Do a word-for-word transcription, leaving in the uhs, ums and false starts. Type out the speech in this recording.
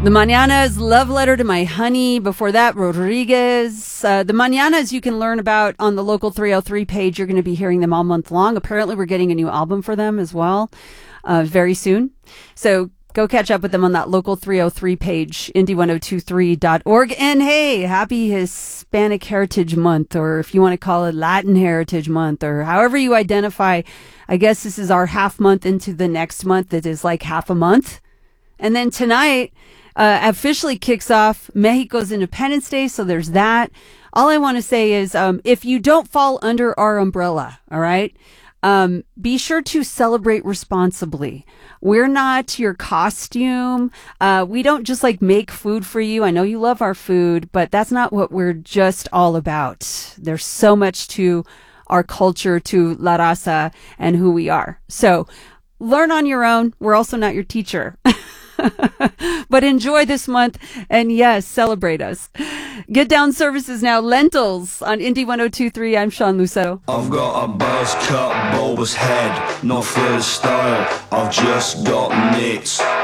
The Mañanas, Love Letter to My Honey. Before that, Rodriguez. Uh, the Mañanas you can learn about on the Local three oh three page. You're going to be hearing them all month long. Apparently, we're getting a new album for them as well uh, very soon. So go catch up with them on that Local three oh three page, Indy ten twenty-three dot org. And hey, happy Hispanic Heritage Month, or if you want to call it Latin Heritage Month, or however you identify. I guess this is our half month into the next month that is like half a month. And then tonight uh, officially kicks off Mexico's Independence Day, so there's that. All I want to say is um, if you don't fall under our umbrella, all right, um, be sure to celebrate responsibly. We're not your costume. Uh, we don't just like make food for you. I know you love our food, but that's not what we're just all about. There's so much to our culture, to La Raza, and who we are. So learn on your own. We're also not your teacher. But enjoy this month, and yes, celebrate us. Get Down Services now, Lentils on Indy ten twenty-three. I'm Sean Lucero. I've got a buzz cut, bulbous head, not for the style. I've just got nits.